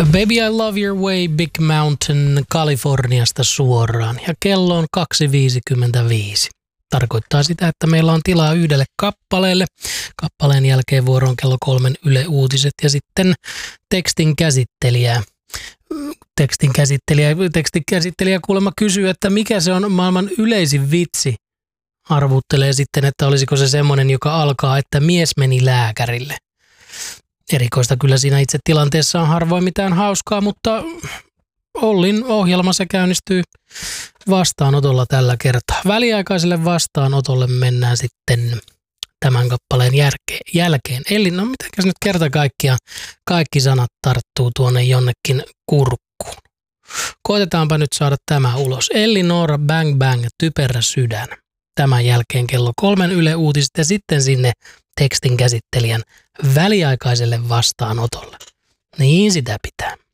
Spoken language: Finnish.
Baby I Love Your Way, Big Mountain, Kaliforniasta suoraan. Ja kello on 2.55. Tarkoittaa sitä, että meillä on tilaa yhdelle kappaleelle. Kappaleen jälkeen vuoroon kello 3 Yle Uutiset ja sitten tekstin käsittelijä kuulemma kysyy, että mikä se on maailman yleisin vitsi. Arvuttelee sitten, että olisiko se semmoinen, joka alkaa, että mies meni lääkärille. Erikoista kyllä siinä itse tilanteessa on harvoin mitään hauskaa, mutta Ollin ohjelma se käynnistyy vastaanotolla tällä kertaa. Väliaikaiselle vastaanotolle mennään sitten tämän kappaleen jälkeen. Eli no mitenkäs nyt kerta kaikkiaan kaikki sanat tarttuu tuonne jonnekin kurkkuun. Koitetaanpa nyt saada tämä ulos. Elli Noora Bang Bang, Typerä sydän. Tämän jälkeen kello 3 Yle Uutiset ja sitten sinne tekstin käsittelijän väliaikaiselle vastaanotolle. Niin sitä pitää.